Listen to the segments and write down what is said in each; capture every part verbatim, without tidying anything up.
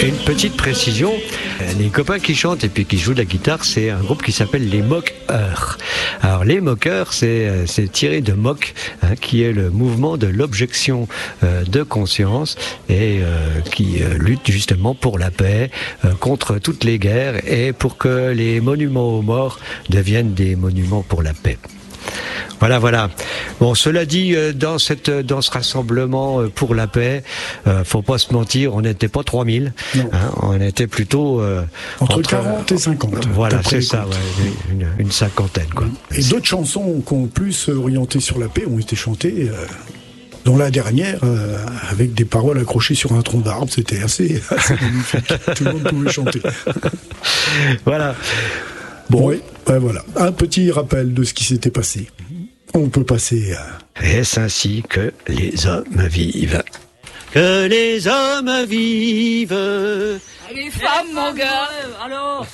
Et une petite précision, les copains qui chantent et puis qui jouent de la guitare, c'est un groupe qui s'appelle les Moqueurs. Alors les Moqueurs, c'est, c'est tiré de moque, hein, qui est le mouvement de l'objection euh, de conscience et euh, qui euh, lutte justement pour la paix, euh, contre toutes les guerres et pour que les monuments aux morts deviennent des monuments pour la paix. Voilà, voilà. Bon, cela dit, dans cette, dans ce rassemblement pour la paix, euh, faut pas se mentir, on n'était pas trois mille, hein, on était plutôt euh, entre, entre quarante et cinquante. Voilà, c'est ça, ouais, une, une cinquantaine, quoi. Et d'autres chansons qui ont plus orientées sur la paix ont été chantées. Euh... dont la dernière, euh, avec des paroles accrochées sur un tronc d'arbre, c'était assez, assez magnifique. Tout le monde pouvait chanter. Voilà. Bon, oui, ben voilà. Un petit rappel de ce qui s'était passé. On peut passer à... Est-ce ainsi que les hommes vivent? Que les hommes vivent. Et les femmes, mon gars, alors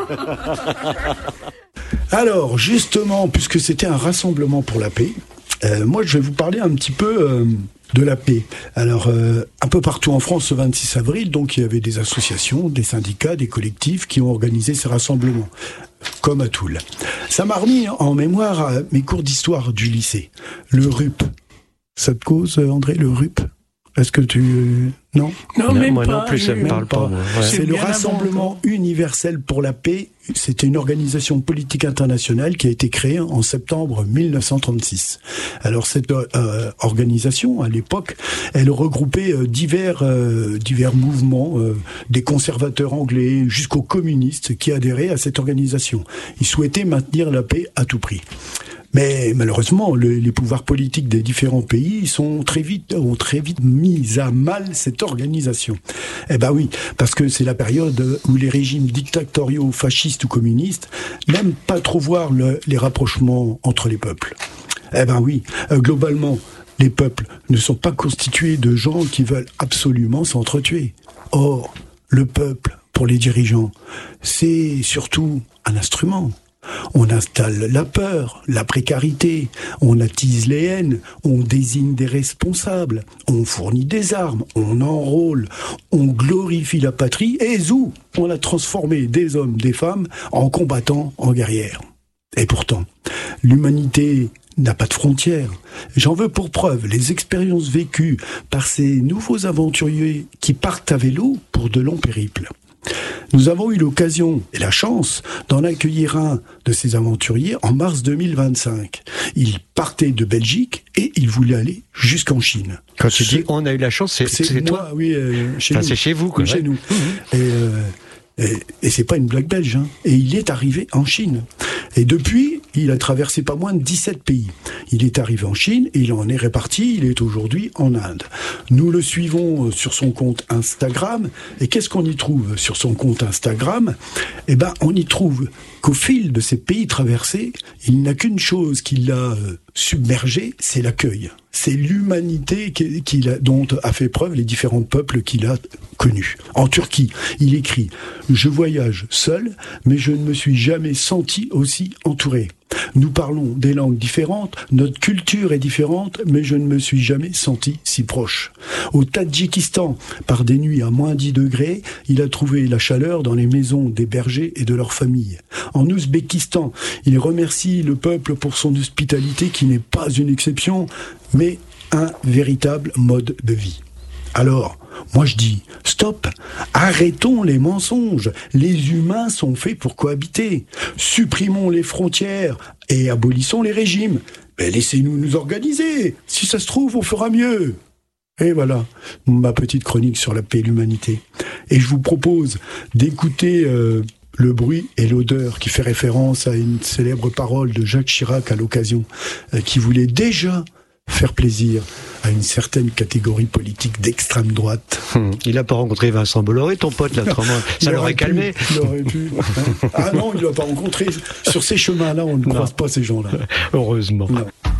Alors, justement, puisque c'était un rassemblement pour la paix, euh, moi, je vais vous parler un petit peu euh, de la paix. Alors, euh, un peu partout en France, ce vingt-six avril, donc, il y avait des associations, des syndicats, des collectifs qui ont organisé ces rassemblements, comme à Toul. Ça m'a remis en mémoire mes cours d'histoire du lycée. Le R U P. Ça te cause, André, le R U P? Est-ce que tu... Non, non, non moi pas, non plus, ça me parle pas. pas. Ouais. C'est le Rassemblement universel pour la paix. C'était une organisation politique internationale qui a été créée en septembre mille neuf cent trente-six. Alors cette euh, organisation, à l'époque, elle regroupait euh, divers, euh, divers mouvements, euh, des conservateurs anglais jusqu'aux communistes qui adhéraient à cette organisation. Ils souhaitaient maintenir la paix à tout prix. Mais malheureusement, le, les pouvoirs politiques des différents pays sont très vite, ont très vite mis à mal cette organisation. Eh ben oui, parce que c'est la période où les régimes dictatoriaux, fascistes ou communistes n'aiment pas trop voir le, les rapprochements entre les peuples. Eh ben oui, euh, globalement, les peuples ne sont pas constitués de gens qui veulent absolument s'entretuer. Or, le peuple, pour les dirigeants, c'est surtout un instrument. On installe la peur, la précarité, on attise les haines, on désigne des responsables, on fournit des armes, on enrôle, on glorifie la patrie et zou, on a transformé des hommes, des femmes en combattants, en guerrières. Et pourtant, l'humanité n'a pas de frontières. J'en veux pour preuve les expériences vécues par ces nouveaux aventuriers qui partent à vélo pour de longs périples. Nous avons eu l'occasion et la chance d'en accueillir un de ces aventuriers en mars deux mille vingt-cinq. Il partait de Belgique et il voulait aller jusqu'en Chine. Quand tu dis on a eu la chance, c'est, c'est, c'est moi, toi oui, euh, chez enfin, nous. C'est chez vous, quoi. Chez ouais. nous. Mmh. Et, euh, et, et c'est pas une blague belge. Hein. Et il est arrivé en Chine. Et depuis, il a traversé pas moins de dix-sept pays. Il est arrivé en Chine et il en est réparti. Il est aujourd'hui en Inde. Nous le suivons sur son compte Instagram. Et qu'est-ce qu'on y trouve sur son compte Instagram? Eh ben, on y trouve qu'au fil de ces pays traversés, il n'a qu'une chose qui l'a submergé, c'est l'accueil. C'est l'humanité qu'il a, dont a fait preuve les différents peuples qu'il a connus. En Turquie, il écrit « Je voyage seul, mais je ne me suis jamais senti aussi entouré. Nous parlons des langues différentes, notre culture est différente, mais je ne me suis jamais senti si proche. Au Tadjikistan, par des nuits à moins dix degrés, il a trouvé la chaleur dans les maisons des bergers et de leurs familles. En Ouzbékistan, il remercie le peuple pour son hospitalité qui n'est pas une exception, mais un véritable mode de vie. Alors, moi je dis, stop, arrêtons les mensonges, les humains sont faits pour cohabiter, supprimons les frontières et abolissons les régimes, mais laissez-nous nous organiser, si ça se trouve on fera mieux. Et voilà, ma petite chronique sur la paix et l'humanité. Et je vous propose d'écouter euh, le bruit et l'odeur qui fait référence à une célèbre parole de Jacques Chirac à l'occasion, euh, qui voulait déjà faire plaisir à une certaine catégorie politique d'extrême droite. Hum, il n'a pas rencontré Vincent Bolloré, ton pote, là, autrement, ça l'aurait pu, calmé. Il aurait pu. Ah non, il ne l'a pas rencontré. Sur ces chemins-là, on ne croise pas ces gens-là. Heureusement. Non.